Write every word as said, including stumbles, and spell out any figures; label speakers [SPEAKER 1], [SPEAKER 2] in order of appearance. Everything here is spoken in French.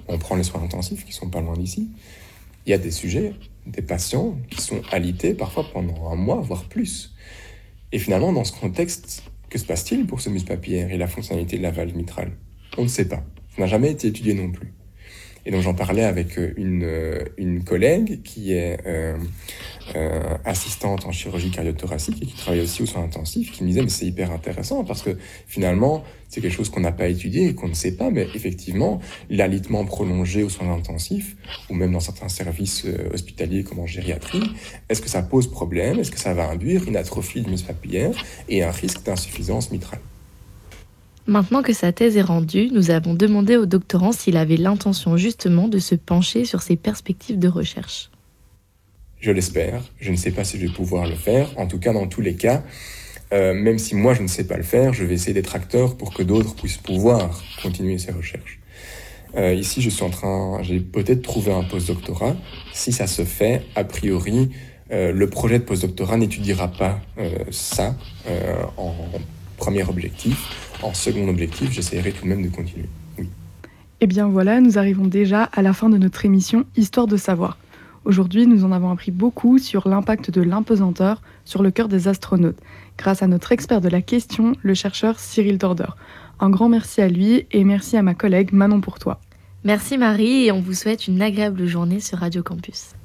[SPEAKER 1] On prend les soins intensifs qui sont pas loin d'ici. Il y a des sujets, des patients qui sont alités parfois pendant un mois, voire plus. Et finalement, dans ce contexte, que se passe-t-il pour ce muscle papillaire et la fonctionnalité de la valve mitrale ? On ne sait pas. Ça n'a jamais été étudié non plus. Et donc j'en parlais avec une, une collègue qui est euh, euh, assistante en chirurgie cardio-thoracique et qui travaille aussi aux soins intensifs, qui me disait mais c'est hyper intéressant parce que finalement c'est quelque chose qu'on n'a pas étudié et qu'on ne sait pas, mais effectivement l'alitement prolongé aux soins intensifs ou même dans certains services hospitaliers comme en gériatrie, est-ce que ça pose problème ? Est-ce que ça va induire une atrophie du muscle papillaire et un risque d'insuffisance mitrale ?
[SPEAKER 2] Maintenant que sa thèse est rendue, nous avons demandé au doctorant s'il avait l'intention justement de se pencher sur ses perspectives de recherche.
[SPEAKER 1] Je l'espère. Je ne sais pas si je vais pouvoir le faire. En tout cas, dans tous les cas, euh, même si moi je ne sais pas le faire, je vais essayer d'être acteur pour que d'autres puissent pouvoir continuer ces recherches. Euh, ici, je suis en train, j'ai peut-être trouvé un postdoctorat. Si ça se fait, a priori, euh, le projet de postdoctorat n'étudiera pas euh, ça euh, en premier objectif. En second objectif, j'essaierai tout de même de continuer. Oui.
[SPEAKER 3] Eh bien voilà, nous arrivons déjà à la fin de notre émission Histoire de savoir. Aujourd'hui, nous en avons appris beaucoup sur l'impact de l'impesanteur sur le cœur des astronautes, grâce à notre expert de la question, le chercheur Cyril Torder. Un grand merci à lui et merci à ma collègue Manon Pourtois.
[SPEAKER 2] Merci Marie et on vous souhaite une agréable journée sur Radio Campus.